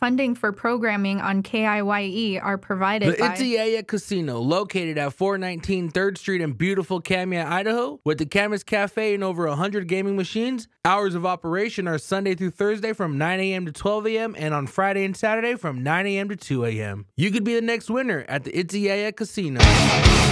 Funding for programming on KIYE are provided The by Itzyaya Casino, located at 419 3rd Street in beautiful Kamia, Idaho, with the Camas Cafe and over 100 gaming machines. Hours of operation are Sunday through Thursday from 9 a.m. to 12 a.m. and on Friday and Saturday from 9 a.m. to 2 a.m. You could be the next winner at the Itzyaya Casino.